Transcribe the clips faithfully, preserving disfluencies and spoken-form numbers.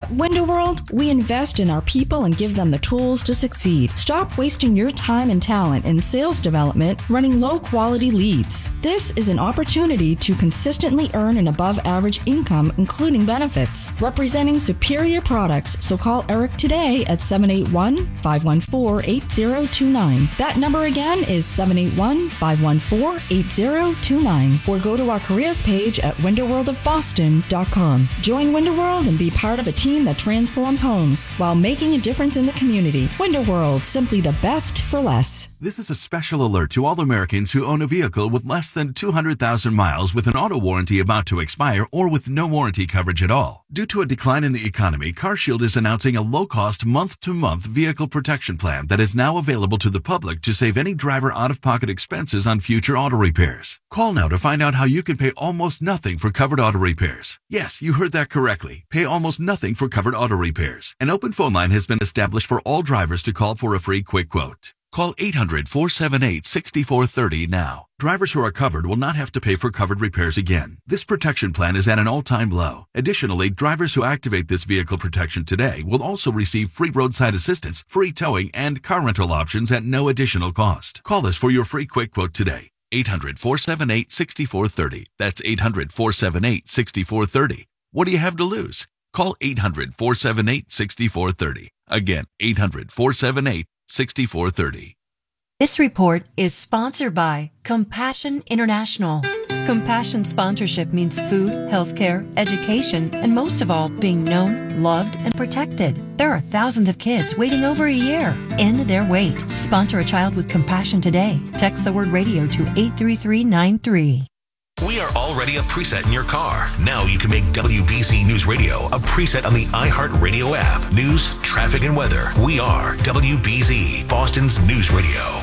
At Window World, we invest in our people and give them the tools to succeed. Stop wasting your time and talent in sales development running low-quality leads. This is an opportunity to consistently earn an above-average income, including benefits, representing superior products. So call Eric today at seven eight one, five one four, eight zero two nine. That number again is seven eight one, five one four, eight zero two nine. Or go to our careers page at window world of boston dot com. Join Window World and be part of a team that transforms homes while making a difference in the community. Window World, simply the best for less. This is a special alert to all Americans who own a vehicle with less than two hundred thousand miles with an auto warranty about to expire or with no warranty coverage at all. Due to a decline in the economy, CarShield is announcing a low-cost month-to-month vehicle protection plan that is now available to the public to save any driver out-of-pocket expenses on future auto repairs. Call now to find out how you can pay almost nothing for covered auto repairs. Yes, you heard that correctly. Pay almost nothing for covered auto repairs. An open phone line has been established for all drivers to call for a free quick quote. Call eight hundred, four seven eight, six four three zero now. Drivers who are covered will not have to pay for covered repairs again. This protection plan is at an all-time low. Additionally, drivers who activate this vehicle protection today will also receive free roadside assistance, free towing, and car rental options at no additional cost. Call us for your free quick quote today. eight hundred, four seven eight, six four three zero. That's eight hundred, four seven eight, six four three zero. What do you have to lose? Call eight hundred, four seven eight, six four three zero. Again, eight hundred, four seven eight, six four three zero. This report is sponsored by Compassion International. Compassion sponsorship means food, healthcare, education, and most of all, being known, loved, and protected. There are thousands of kids waiting over a year. End their wait. Sponsor a child with compassion today. Text the word radio to eight three three nine three. We are already a preset in your car. Now you can make W B Z News Radio a preset on the iHeartRadio app. News, traffic, and weather. We are W B Z, Boston's News Radio.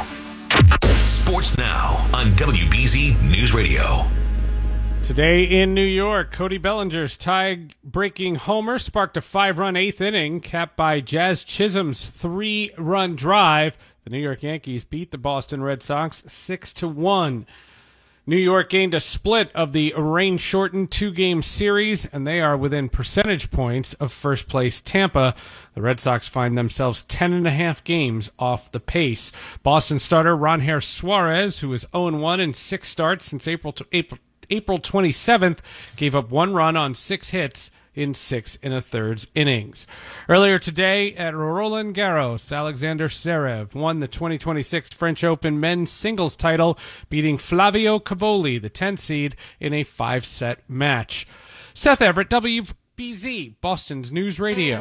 Sports now on W B Z News Radio. Today in New York, Cody Bellinger's tie-breaking homer sparked a five-run eighth inning, capped by Jazz Chisholm's three-run drive. The New York Yankees beat the Boston Red Sox six to one. New York gained a split of the rain-shortened two-game series, and they are within percentage points of first-place Tampa. The Red Sox find themselves ten and a half games off the pace. Boston starter Ronher Suarez, who is oh and one in six starts since April to April, April twenty-seventh, gave up one run on six hits in six and a thirds innings. Earlier today at Roland Garros, Alexander Zverev won the twenty twenty-six French Open men's singles title, beating Flavio Cavoli, the tenth seed, in a five-set match. Seth Everett, W B Z, Boston's News Radio.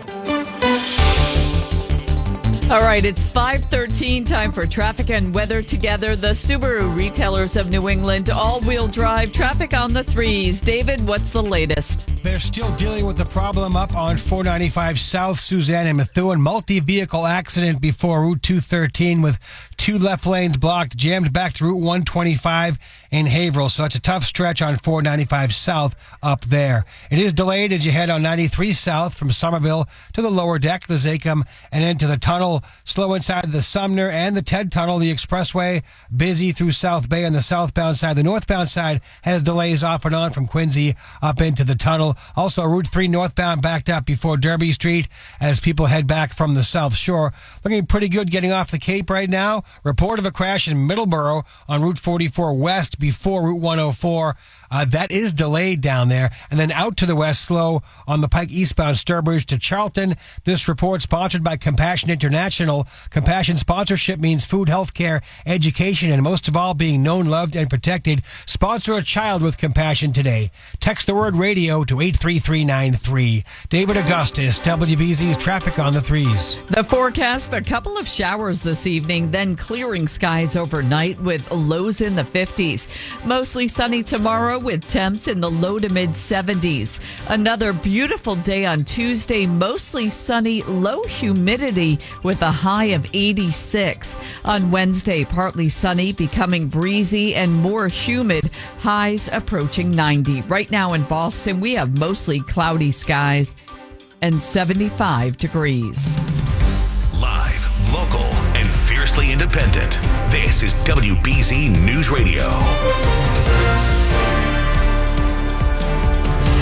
All right, it's five thirteen, time for traffic and weather together. The Subaru retailers of New England, all-wheel drive, traffic on the threes. David, what's the latest? They're still dealing with the problem up on four ninety-five South, Suzanne and Methuen. Multi-vehicle accident before Route two thirteen with two left lanes blocked, jammed back to Route one twenty-five in Haverhill. So it's a tough stretch on four ninety-five South up there. It is delayed as you head on ninety-three South from Somerville to the lower deck, the Zachem, and into the tunnel. Slow inside the Sumner and the Ted Tunnel. The expressway busy through South Bay on the southbound side. The northbound side has delays off and on from Quincy up into the tunnel. Also, Route three northbound backed up before Derby Street as people head back from the South Shore. Looking pretty good getting off the Cape right now. Report of a crash in Middleborough on Route forty-four west before Route one oh four. Uh, that is delayed down there. And then out to the west slow on the Pike eastbound Sturbridge to Charlton. This report sponsored by Compassion International. Compassion sponsorship means food, health care, education, and most of all, being known, loved, and protected. Sponsor a child with compassion today. Text the word radio to eight three three nine three. David Augustus, W B Z's traffic on the threes. The forecast, a couple of showers this evening, then clearing skies overnight with lows in the fifties. Mostly sunny tomorrow with temps in the low to mid seventies. Another beautiful day on Tuesday, mostly sunny, low humidity with a high of eighty-six. On Wednesday, partly sunny, becoming breezy and more humid, highs approaching ninety. Right now in Boston, we have mostly cloudy skies and seventy-five degrees. Live, local, and fiercely independent. This is W B Z News Radio.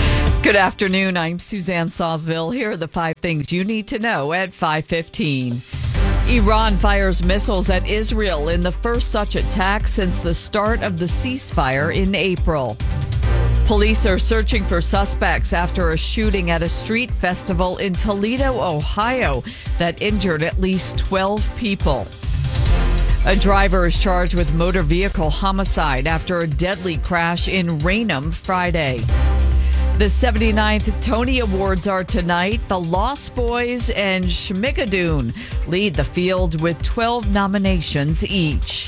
Good afternoon. I'm Suzanne Sawsville. Here are the five things you need to know at five fifteen. Iran fires missiles at Israel in the first such attack since the start of the ceasefire in April. Police are searching for suspects after a shooting at a street festival in Toledo, Ohio, that injured at least twelve people. A driver is charged with motor vehicle homicide after a deadly crash in Raynham Friday. The seventy-ninth Tony Awards are tonight. The Lost Boys and Schmigadoon lead the field with twelve nominations each.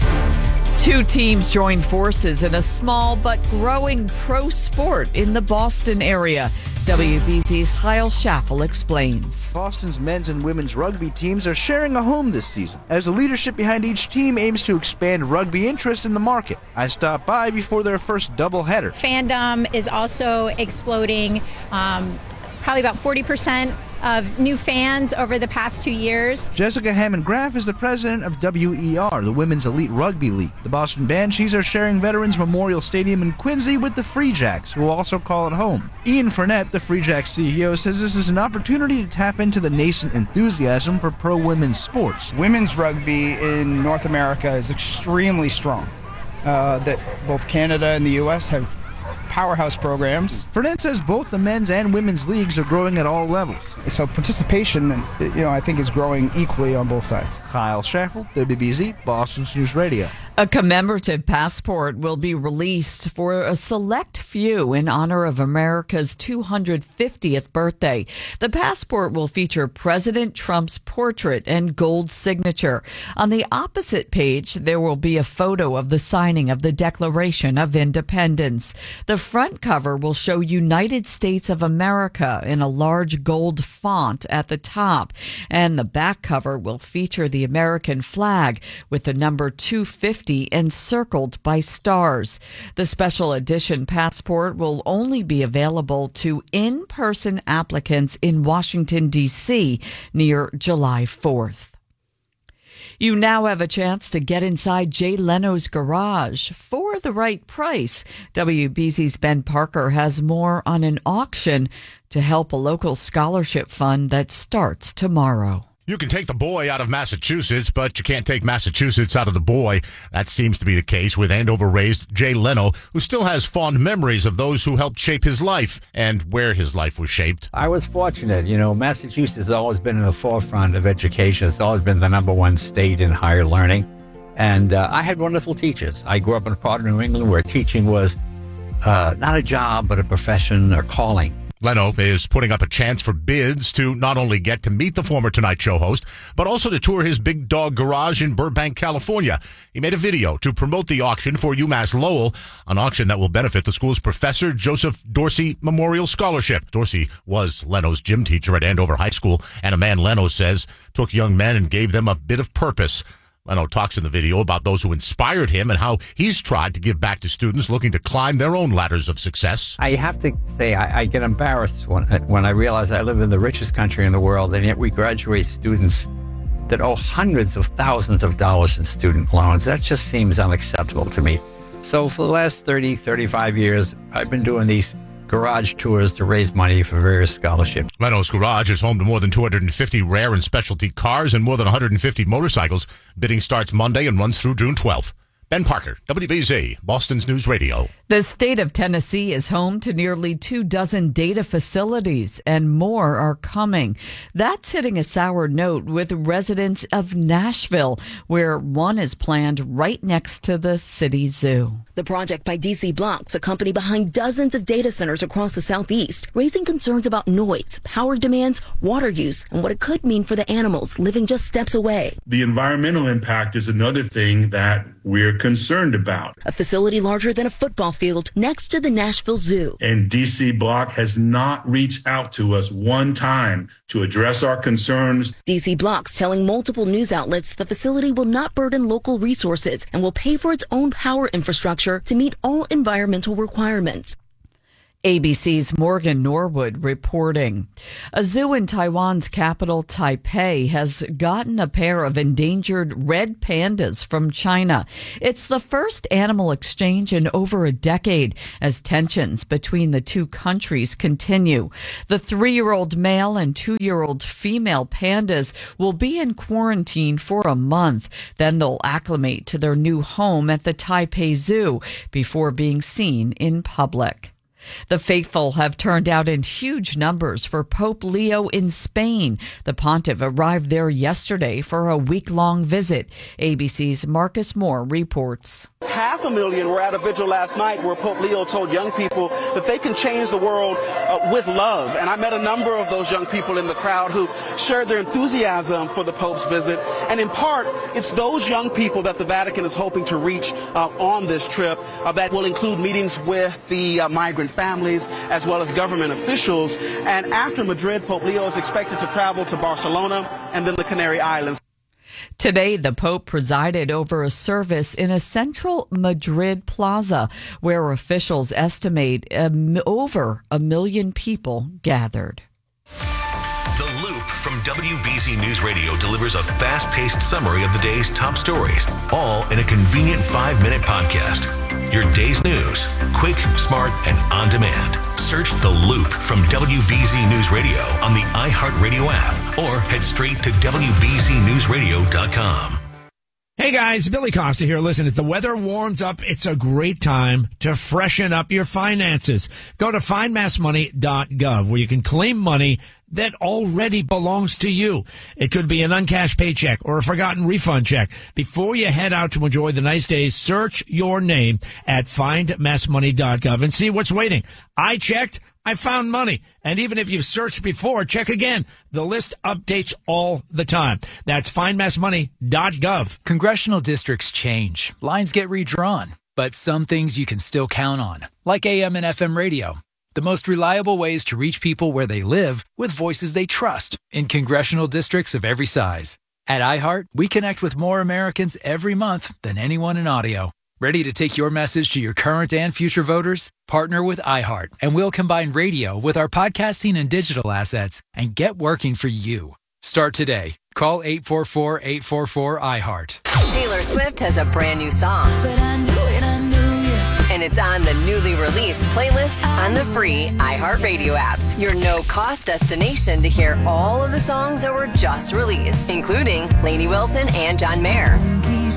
Two teams join forces in a small but growing pro sport in the Boston area. W B Z's Kyle Schaffel explains. Boston's men's and women's rugby teams are sharing a home this season, as the leadership behind each team aims to expand rugby interest in the market. I stopped by before their first doubleheader. Fandom is also exploding, um, probably about forty percent of new fans over the past two years. Jessica Hammond-Graff is the president of W E R, the Women's Elite Rugby League. The Boston Banshees are sharing Veterans Memorial Stadium in Quincy with the Free Jacks, who also call it home. Ian Fournette, the Free Jacks C E O, says this is an opportunity to tap into the nascent enthusiasm for pro-women's sports. Women's rugby in North America is extremely strong. Uh, that both Canada and the U S have powerhouse programs. Fournette says both the men's and women's leagues are growing at all levels. So participation, you know, I think is growing equally on both sides. Kyle Schaffel, W B Z, Boston's News Radio. A commemorative passport will be released for a select few in honor of America's two hundred fiftieth birthday. The passport will feature President Trump's portrait and gold signature. On the opposite page, there will be a photo of the signing of the Declaration of Independence. The front cover will show United States of America in a large gold font at the top, and the back cover will feature the American flag with the number two fifty encircled by stars. The special edition passport will only be available to in-person applicants in Washington, D C near July fourth. You now have a chance to get inside Jay Leno's garage for the right price. W B Z's Ben Parker has more on an auction to help a local scholarship fund that starts tomorrow. You can take the boy out of Massachusetts, but you can't take Massachusetts out of the boy. That seems to be the case with Andover-raised Jay Leno, who still has fond memories of those who helped shape his life and where his life was shaped. I was fortunate. You know, Massachusetts has always been in the forefront of education. It's always been the number one state in higher learning. And uh, I had wonderful teachers. I grew up in a part of New England where teaching was uh, not a job, but a profession or calling. Leno is putting up a chance for bids to not only get to meet the former Tonight Show host, but also to tour his Big Dog garage in Burbank, California. He made a video to promote the auction for UMass Lowell, an auction that will benefit the school's Professor Joseph Dorsey Memorial Scholarship. Dorsey was Leno's gym teacher at Andover High School, and a man Leno says took young men and gave them a bit of purpose. Leno talks in the video about those who inspired him and how he's tried to give back to students looking to climb their own ladders of success. I have to say, I, I get embarrassed when, when I realize I live in the richest country in the world, and yet we graduate students that owe hundreds of thousands of dollars in student loans. That just seems unacceptable to me. So for the last thirty, thirty-five years, I've been doing these garage tours to raise money for various scholarships. Leno's garage is home to more than two hundred fifty rare and specialty cars and more than one hundred fifty motorcycles. Bidding starts Monday and runs through June twelfth. Ben Parker, W B Z, Boston's News Radio. The state of Tennessee is home to nearly two dozen data facilities, and more are coming. That's hitting a sour note with residents of Nashville, where one is planned right next to the city zoo. The project by D C Blocks, a company behind dozens of data centers across the southeast, raising concerns about noise, power demands, water use, and what it could mean for the animals living just steps away. The environmental impact is another thing that we're concerned about. A facility larger than a football field next to the Nashville Zoo. And D C Block has not reached out to us one time to address our concerns. D C Blocks telling multiple news outlets the facility will not burden local resources and will pay for its own power infrastructure to meet all environmental requirements. A B C's Morgan Norwood reporting. A zoo in Taiwan's capital, Taipei, has gotten a pair of endangered red pandas from China. It's the first animal exchange in over a decade as tensions between the two countries continue. The three-year-old male and two-year-old female pandas will be in quarantine for a month. Then they'll acclimate to their new home at the Taipei Zoo before being seen in public. The faithful have turned out in huge numbers for Pope Leo in Spain. The pontiff arrived there yesterday for a week-long visit. A B C's Marcus Moore reports. Half a million were at a vigil last night where Pope Leo told young people that they can change the world uh, with love. And I met a number of those young people in the crowd who shared their enthusiasm for the Pope's visit. And in part, it's those young people that the Vatican is hoping to reach uh, on this trip uh, that will include meetings with the uh, migrant families as well as government officials. And after Madrid, Pope Leo is expected to travel to Barcelona and then the Canary Islands. Today, the Pope presided over a service in a central Madrid plaza where officials estimate um, over a million people gathered. The Loop from W B Z News Radio delivers a fast-paced summary of the day's top stories, all in a convenient five-minute podcast. Your day's news, quick, smart, and on demand. Search The Loop from W B Z News Radio on the iHeartRadio app or head straight to W B Z news radio dot com. Hey guys, Billy Costa here. Listen, as the weather warms up, it's a great time to freshen up your finances. Go to find mass money dot gov where you can claim money that already belongs to you. It could be an uncashed paycheck or a forgotten refund check. Before you head out to enjoy the nice days, search your name at find mass money dot gov and see what's waiting. I checked. I found money. And even if you've searched before, check again. The list updates all the time. That's find mass money dot gov. Congressional districts change. Lines get redrawn. But some things you can still count on, like A M and F M radio. The most reliable ways to reach people where they live with voices they trust in congressional districts of every size. At iHeart, we connect with more Americans every month than anyone in audio. Ready to take your message to your current and future voters? Partner with iHeart, and we'll combine radio with our podcasting and digital assets and get working for you. Start today. Call eight four four, eight four four, iHeart. Taylor Swift has a brand new song. But I knew it, I knew it. And it's on the newly released playlist on the free iHeartRadio app. Your no-cost destination to hear all of the songs that were just released, including Lainey Wilson and John Mayer.